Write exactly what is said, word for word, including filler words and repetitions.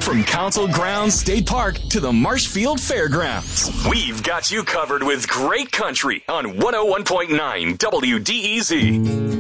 From Council Grounds State Park to the Marshfield Fairgrounds, we've got you covered with great country on one oh one point nine W D E Z.